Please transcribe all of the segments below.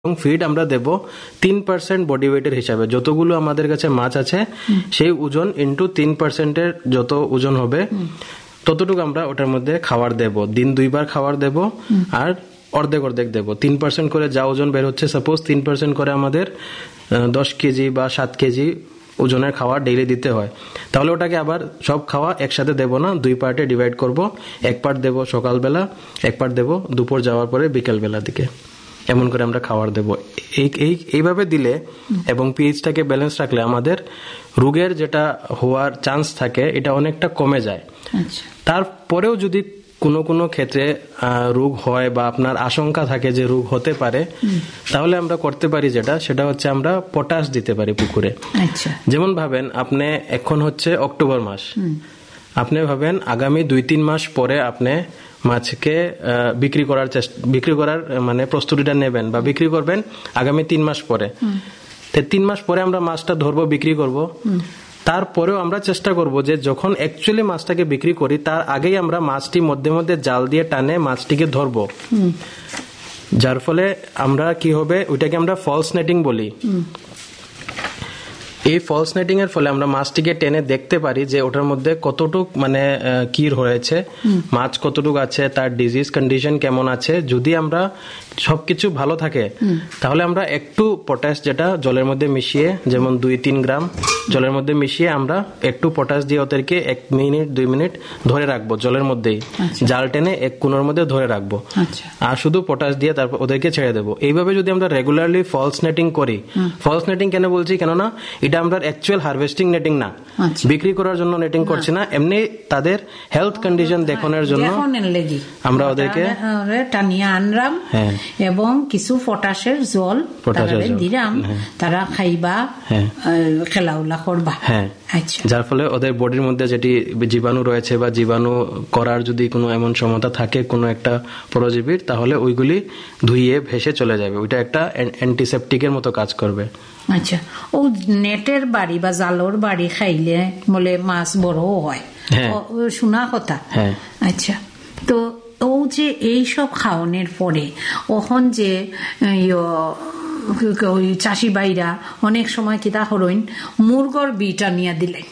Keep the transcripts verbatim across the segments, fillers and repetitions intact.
এবং ফিড আমরা দেব তিন পার্সেন্ট বডি ওয়েটের হিসাবে। যতগুলো আমাদের কাছে মাছ আছে সেই ওজন ইন্টু তিন পার্সেন্টের যত ওজন হবে ততটুকু আমরা ওটার মধ্যে খাবার দেব। দিন দুইবার খাবার দেব আর অর্ধেক অর্ধেক দেব। তিন পার্সেন্ট করে যা ওজন বের হচ্ছে, সাপোজ তিন পার্সেন্ট করে আমাদের দশ কেজি বা সাত কেজি ওজনের খাওয়া ডেইলি দিতে হয়, তাহলে ওটাকে আবার সব খাওয়া একসাথে দেব না, দুই পার্টে ডিভাইড করব। এক পার্ট দেব সকালবেলা, এক পার্ট দেব দুপুর যাওয়ার পরে বিকেলবেলা দিকে, এমন করে আমরা খাবার দেব। এই এইভাবে দিলে এবং পিএইচটাকে ব্যালেন্স রাখলে আমাদের রোগের যেটা হওয়ার চান্স থাকে এটা অনেকটা কমে যায়। তারপরেও যদি কোনো কোনো ক্ষেত্রে রোগ হয় বা আপনার আশঙ্কা থাকে যে রোগ হতে পারে, তাহলে আমরা করতে পারি যেটা, সেটা হচ্ছে আমরা পটাশ দিতে পারি পুকুরে। যেমন ভাবেন আপনি এখন হচ্ছে অক্টোবর মাস, আপনি ভাবেন আগামী দুই তিন মাস পরে আপনি মাছকে বিক্রি করার চেষ্টা বিক্রি করার মানে প্রস্তুতিটা নেবেন বা বিক্রি করবেন আগামী তিন মাস পরে। তিন মাস পরে আমরা মাছটা ধরবো, বিক্রি করব। তারপরেও আমরা চেষ্টা করব যে যখন অ্যাকচুয়ালি মাছটাকে বিক্রি করি তার আগেই আমরা মাছটি মধ্যে মধ্যে জাল দিয়ে টানে মাছটিকে ধরবো, যার ফলে আমরা কি হবে ওইটাকে আমরা ফলস নেটিং বলি। এই ফলস নেটিং এর ফলে আমরা মাছটিকে টেনে দেখতে পারি যে ওটার মধ্যে কতটুক মানে কি হয়েছে, মাছ কতটুক আছে, তার ডিজিজ কন্ডিশন কেমন আছে। যদি আমরা সবকিছু ভালো থাকে তাহলে আমরা একটু পটাশ যেটা জলের মধ্যে মিশিয়ে, যেমন দুই তিন গ্রাম জলের মধ্যে মিশিয়ে আমরা একটু পটাশ দিয়ে ওদেরকে এক মিনিট দুই মিনিট ধরে রাখবো জলের মধ্যেই, জাল টেনে এক কোণের মধ্যে ধরে রাখবো আর শুধু পটাশ দিয়ে তারপর ওদেরকে ছেড়ে দেবো। এইভাবে যদি আমরা রেগুলারলি ফলস নেটিং করি, ফলস নেটিং কেন বলছি, কেননা এটা আমরা অ্যাকচুয়াল হারভেস্টিং নেটিং না, বিক্রি করার জন্য নেটিং করছি না, এমনি তাদের হেলথ কন্ডিশন দেখানোর জন্য আমরা ওদেরকে টানিয়ে আনলাম এবং কিছু পটাশের জল দিলাম, তারা খাইবা খেলাউলা করবা, যার ফলে ওদের বডির মধ্যে যেটি জীবাণু রয়েছে বা জীবাণু করার যদি কোনো এমন ক্ষমতা থাকে কোনো একটা পরজীবীর, তাহলে ওইগুলি ধুইয়ে ভেসে চলে যাবে। ওইটা একটা অ্যান্টিসেপটিকের মতো কাজ করবে। আচ্ছা, ও নেটের বাড়ি বা জালোর বাড়ি খাইলে বলে মাছ বড় হয়, শোনা কথা। আচ্ছা, তো ও যে এইসব খাওয়ানোর পরে ওখন যে চাষি বাইরা অনেক সময় কিতা হরইন মুরগর বিটা নিয়ে দিলেন,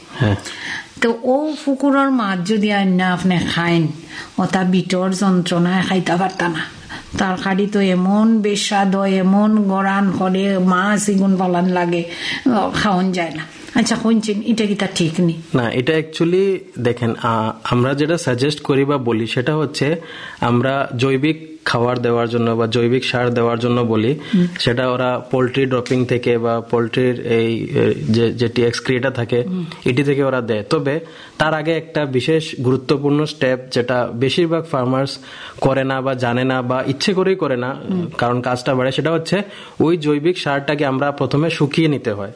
তো ও পুকুরের মাছ যদি আইনা আপনি খাইন ওটা বিটর যন্ত্রণায় খাইতে পারত না, তার খাড়ি তো এমন বেস্বাদ হয়, এমন গড়ান করে, মাছ ইগুন পালান লাগে, খাওয়ান যায় না। আচ্ছা, শুনছেন এটা কি তা ঠিক নেই? না, এটা অ্যাকচুয়ালি দেখেন আমরা যেটা সাজেস্ট করি বা বলি সেটা হচ্ছে আমরা জৈবিক খাবার দেওয়ার জন্য বা জৈবিক সার দেওয়ার জন্য বলি, সেটা ওরা পোল্ট্রি ড্রপিং থেকে বা পোল্ট্রির এই যেটি এক্সক্রিয়েটা থাকে এটি থেকে ওরা দেয়। তবে তার আগে একটা বিশেষ গুরুত্বপূর্ণ স্টেপ যেটা বেশিরভাগ ফার্মার্স করে না বা জানে না বা ইচ্ছে করেই করে না কারণ কাজটা বাড়ে, সেটা হচ্ছে ওই জৈবিক সারটাকে আমরা প্রথমে শুকিয়ে নিতে হয়।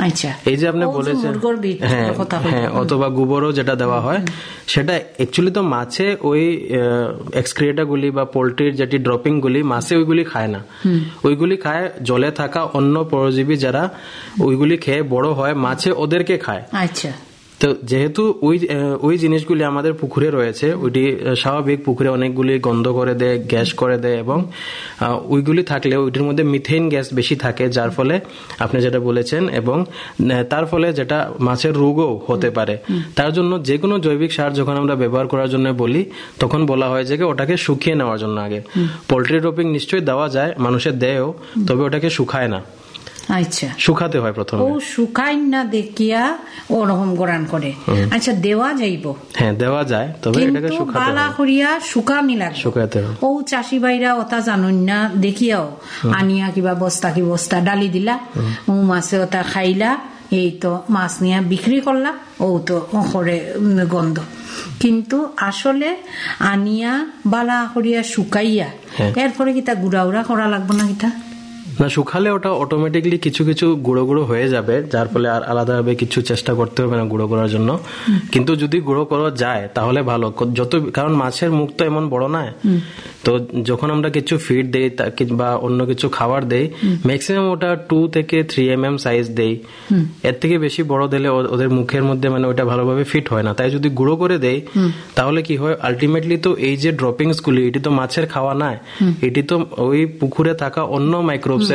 এই যে আপনি বলেছেন হ্যাঁ হ্যাঁ অথবা গোবরও যেটা দেওয়া হয়, সেটা অ্যাকচুয়ালি তো মাছে ওই এক্সক্রিয়েটা গুলি বা পোল্ট্রির যেটি ড্রপিং গুলি মাছে ওইগুলি খায় না, ওইগুলি খায় জলে থাকা অন্য পরজীবী যারা ওইগুলি খেয়ে বড় হয়, মাছে ওদেরকে খায়। আচ্ছা, তো যেহেতু ওই ওই জিনিসগুলি আমাদের পুকুরে রয়েছে, ওইটি স্বাভাবিক পুকুরে অনেকগুলি গন্ধ করে দেয়, গ্যাস করে দেয় এবং ওইগুলি থাকলে ওইটির মধ্যে মিথেন গ্যাস বেশি থাকে, যার ফলে আপনি যেটা বলেছেন, এবং তার ফলে যেটা মাছের রোগও হতে পারে। তার জন্য যে কোনো জৈবিক সার যখন আমরা ব্যবহার করার জন্য বলি তখন বলা হয় যে ওটাকে শুকিয়ে নেওয়ার জন্য। আগে পোল্ট্রি ড্রপিং নিশ্চয়ই দেওয়া যায়, মানুষের দেয়ও, তবে ওটাকে শুকায় না। আচ্ছা, শুকাতে হয় প্রথমে। ও শুকাই না দেখিয়া ওরকম গোরান করে। আচ্ছা, দেওয়া যাইব? হ্যাঁ, দেওয়া যায়, তবে এটাকে শুকাতে হয়, বালা করিয়া শুকানি লাগে, শুকাতে হয়। ও চাষি ভাইরা ওটা জানুন না দেখিয়াও আনিয়া কিবা বস্তা কি বস্তা ডালি দিলা, ও মাছে ওটা খাইলা, এই তো মাছ নিয়ে বিক্রি করলা, ও তো করে গন্ধ। কিন্তু আসলে আনিয়া বালা করিয়া শুকাইয়া এরপরে কিতা গুড়া উড়া করা লাগবে না? কিতা না, শুকালে ওটা অটোমেটিকলি কিছু কিছু গুঁড়ো গুঁড়ো হয়ে যাবে, যার ফলে আর আলাদাভাবে কিছু চেষ্টা করতে হবে না গুঁড়ো করার জন্য। কিন্তু যদি গুঁড়ো করা যায় তাহলে ভালো, যত কারণ মাছের মুখ তো এমন বড় নয়, তো যখন আমরা কিছু ফিড দেই বা অন্য কিছু খাবার দেই ম্যাক্সিমাম ওটা টু থেকে থ্রি এম এম সাইজ দেই, এর থেকে বেশি বড় দিলে ওদের মুখের মধ্যে মানে ওটা ভালোভাবে ফিট হয় না। তাই যদি গুঁড়ো করে দেই তাহলে কি হয়, আলটিমেটলি তো এই যে ড্রপিংস গুলি এটি তো মাছের খাওয়া নয়, এটি তো ওই পুকুরে থাকা অন্য মাইক্রোবস